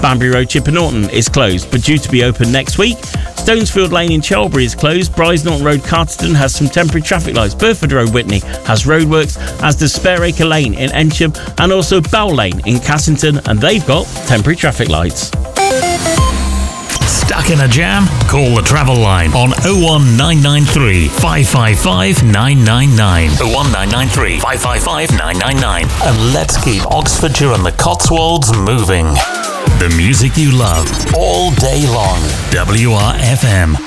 Banbury Road, Chipper Norton is closed, but due to be open next week. Stonesfield Lane in Chelbury is closed. Bryce Norton Road, Carterton has some temporary traffic lights. Burford Road, Witney has roadworks, as does Spareacre Lane in Ensham, and also Bell Lane in Cassington, and they've got temporary traffic lights. Stuck in a jam? Call the travel line on 01993 555 999. 01993 555 999. And let's keep Oxfordshire and the Cotswolds moving. The music you love all day long. WRFM.